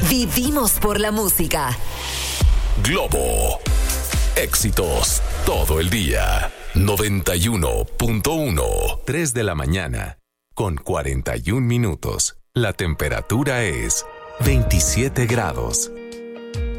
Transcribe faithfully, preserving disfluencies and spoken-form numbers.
Vivimos por la música. Globo. Éxitos todo el día. noventa y uno punto uno. tres de la mañana con cuarenta y un minutos. La temperatura es veintisiete grados.